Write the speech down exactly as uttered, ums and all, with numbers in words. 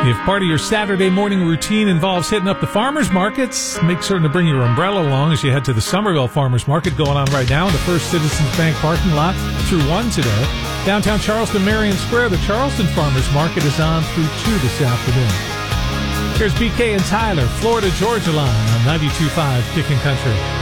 If part of your Saturday morning routine involves hitting up the farmers markets, make certain to bring your umbrella along as you head to the Somerville Farmers Market going on right now in the First Citizens Bank parking lot through one today. Downtown Charleston, Marion Square, the Charleston Farmers Market is on through two this afternoon. Here's B K and Tyler, Florida Georgia Line on ninety-two point five Kickin' Country.